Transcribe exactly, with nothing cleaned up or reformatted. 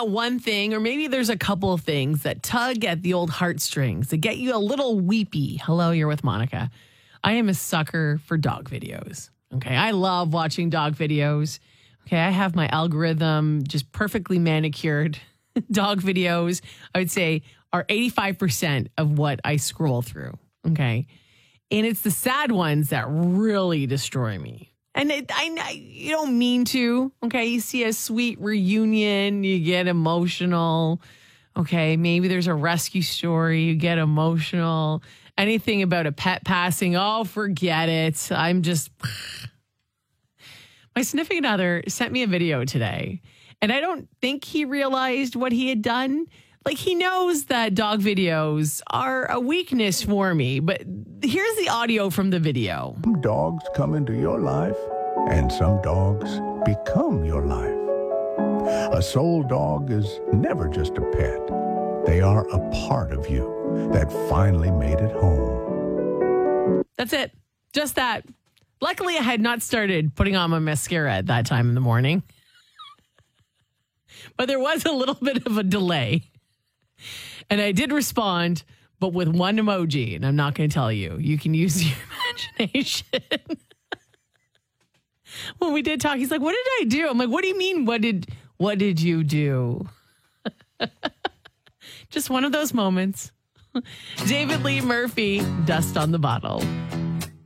that one thing, or maybe there's a couple of things that tug at the old heartstrings that get you a little weepy. Hello, you're with Monica. I am a sucker for dog videos. Okay, I love watching dog videos. Okay, I have my algorithm just perfectly manicured. Dog videos, I would say, are eighty-five percent of what I scroll through. Okay, and it's the sad ones that really destroy me. And it, I, you don't mean to, okay? You see a sweet reunion, you get emotional. Okay, maybe there's a rescue story, you get emotional. Anything about a pet passing, oh, forget it. I'm just... My significant other sent me a video today, and I don't think he realized what he had done. Like, he knows that dog videos are a weakness for me, but here's the audio from the video. Some dogs come into your life, and some dogs become your life. A soul dog is never just a pet. They are a part of you that finally made it home. That's it. Just that. Luckily, I had not started putting on my mascara at that time in the morning. But there was a little bit of a delay. And I did respond, but with one emoji. And I'm not going to tell you. You can use your imagination. When we did talk, he's like, what did I do? I'm like, what do you mean? What did what did you do? Just one of those moments. David Lee Murphy, Dust on the Bottle.